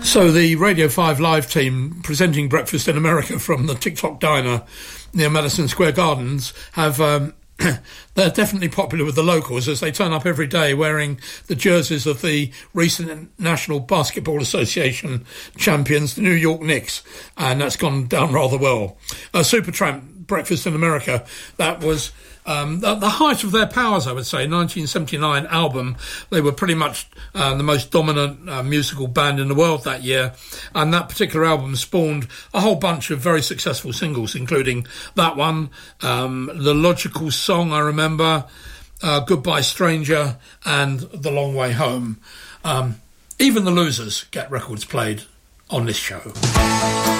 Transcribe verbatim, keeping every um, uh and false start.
So the Radio five Live team presenting Breakfast in America from the TikTok Diner near Madison Square Gardens have... Um, they're definitely popular with the locals as they turn up every day wearing the jerseys of the recent National Basketball Association champions, the New York Knicks, and that's gone down rather well. Uh, Supertramp, Breakfast in America, that was um, the, the height of their powers, I would say. nineteen seventy-nine album, they were pretty much uh, the most dominant uh, musical band in the world that year, and that particular album spawned a whole bunch of very successful singles, including that one, um, The Logical Song, I remember, uh, Goodbye Stranger, and The Long Way Home. Um, even the losers get records played on this show.